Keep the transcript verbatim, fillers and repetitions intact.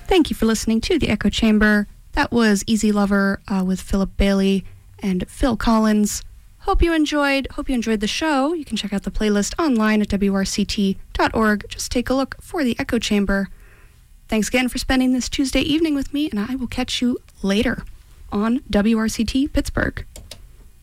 Thank you for listening to The Echo Chamber. That was Easy Lover uh, with Philip Bailey and Phil Collins. Hope you enjoyed. Hope you enjoyed the show. You can check out the playlist online at W R C T dot org. Just take a look for The Echo Chamber. Thanks again for spending this Tuesday evening with me, and I will catch you later on W R C T Pittsburgh.